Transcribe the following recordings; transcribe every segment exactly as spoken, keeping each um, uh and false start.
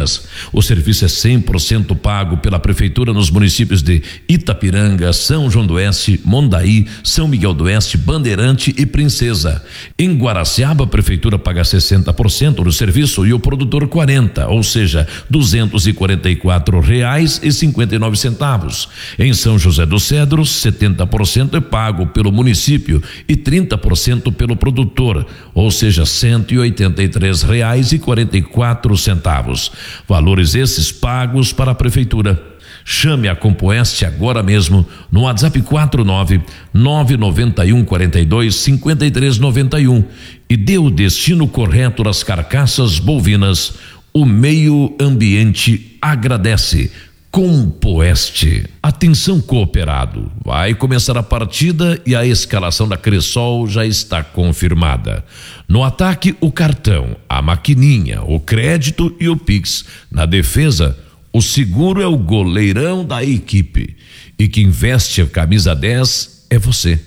bovinas. O serviço é cem por cento pago pela Prefeitura nos municípios de Itapiranga, São João do Oeste, Mondaí, São Miguel do Oeste, Bandeirante e Princesa. Em Guaraciaba, a Prefeitura paga sessenta por cento do serviço e o produtor quarenta por cento, ou seja, duzentos e quarenta e quatro reais e cinquenta e nove centavos. Em São José dos Cedros, setenta por cento é pago pelo município e trinta por cento pelo produtor, ou seja, cento e oitenta e três reais e quarenta e quatro centavos. Valores esses pagos para a Prefeitura. Chame a Compoeste agora mesmo no WhatsApp quatro nove nove nove um quatro dois cinco três nove um e dê o destino correto das carcaças bovinas. O meio ambiente agradece. Compoeste. Atenção, cooperado. Vai começar a partida e a escalação da Cressol já está confirmada. No ataque, o cartão, a maquininha, o crédito e o Pix. Na defesa, o seguro é o goleirão da equipe. E quem veste a camisa dez é você.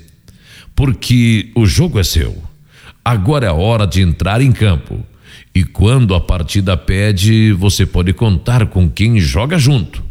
Porque o jogo é seu. Agora é a hora de entrar em campo. E quando a partida pede, você pode contar com quem joga junto.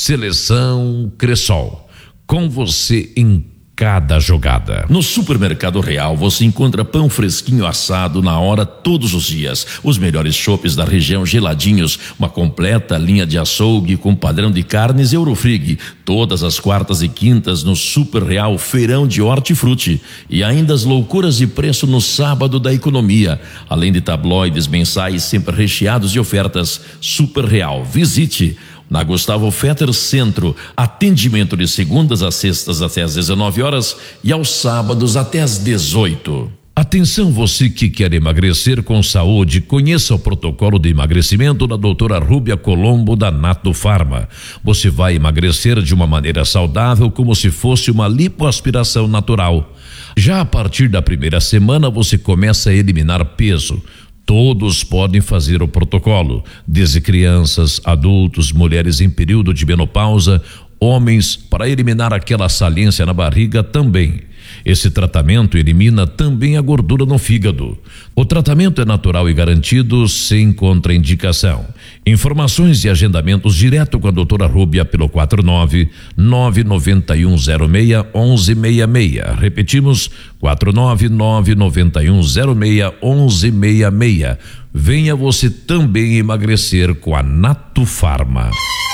Seleção Cressol, com você em cada jogada. No Supermercado Real você encontra pão fresquinho assado na hora todos os dias, os melhores chopes da região geladinhos, uma completa linha de açougue com padrão de carnes Eurofrig, todas as quartas e quintas no Super Real Feirão de Hortifruti e ainda as loucuras de preço no sábado da economia, além de tabloides mensais sempre recheados de ofertas. Super Real, visite na Gustavo Fetter Centro, atendimento de segundas a sextas até às dezenove horas e aos sábados até às dezoito. Atenção, você que quer emagrecer com saúde, conheça o protocolo de emagrecimento da doutora Rúbia Colombo da Nato Farma. Você vai emagrecer de uma maneira saudável, como se fosse uma lipoaspiração natural. Já a partir da primeira semana você começa a eliminar peso. Todos podem fazer o protocolo, desde crianças, adultos, mulheres em período de menopausa, homens, para eliminar aquela saliência na barriga também. Esse tratamento elimina também a gordura no fígado. O tratamento é natural e garantido, sem contraindicação. Informações e agendamentos direto com a doutora Rúbia pelo quatro nove nove nove um zero seis um um seis seis. Repetimos, quatro nove nove nove um zero seis um um seis seis. Venha você também emagrecer com a Nato Farma.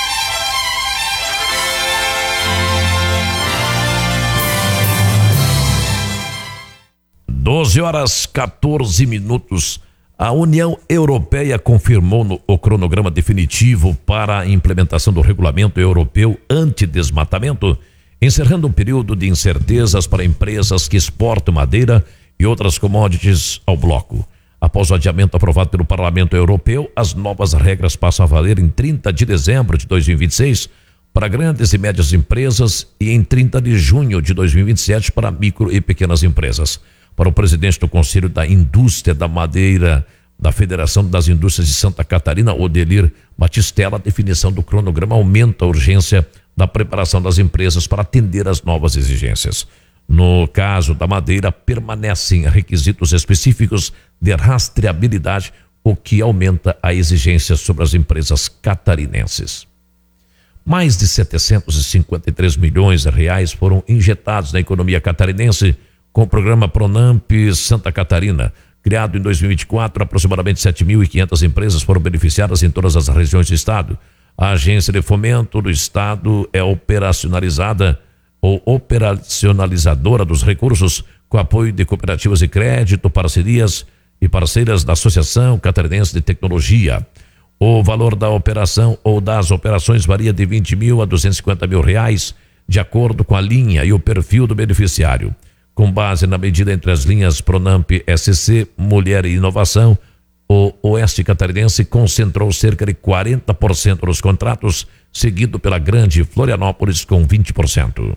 doze horas quatorze minutos. A União Europeia confirmou no, o cronograma definitivo para a implementação do regulamento europeu antidesmatamento, encerrando um período de incertezas para empresas que exportam madeira e outras commodities ao bloco. Após o adiamento aprovado pelo Parlamento Europeu, as novas regras passam a valer em trinta de dezembro de dois mil e vinte e seis para grandes e médias empresas e em trinta de junho de dois mil e vinte e sete para micro e pequenas empresas. Para o presidente do Conselho da Indústria da Madeira da Federação das Indústrias de Santa Catarina, Odelir Batistella, a definição do cronograma aumenta a urgência da preparação das empresas para atender às novas exigências. No caso da madeira, permanecem requisitos específicos de rastreabilidade, o que aumenta a exigência sobre as empresas catarinenses. Mais de setecentos e cinquenta e três milhões de reais foram injetados na economia catarinense com o programa Pronamp Santa Catarina. Criado em dois mil e vinte e quatro, aproximadamente sete mil e quinhentas empresas foram beneficiadas em todas as regiões do estado. A agência de fomento do estado é operacionalizada ou operacionalizadora dos recursos com apoio de cooperativas de crédito, parcerias e parceiras da Associação Catarinense de Tecnologia. O valor da operação ou das operações varia de vinte mil a duzentos e cinquenta mil reais, de acordo com a linha e o perfil do beneficiário. Com base na medida entre as linhas Pronamp S C, Mulher e Inovação, o Oeste Catarinense concentrou cerca de quarenta por cento dos contratos, seguido pela Grande Florianópolis com vinte por cento.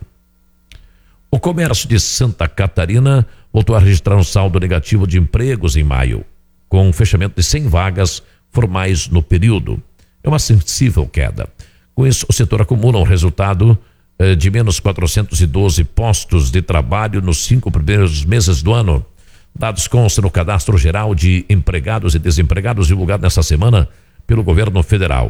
O comércio de Santa Catarina voltou a registrar um saldo negativo de empregos em maio, com um fechamento de cem vagas formais no período. É uma sensível queda. Com isso, o setor acumula um resultado de menos quatrocentos e doze postos de trabalho nos cinco primeiros meses do ano. Dados constam no Cadastro Geral de Empregados e Desempregados divulgado nesta semana pelo governo federal.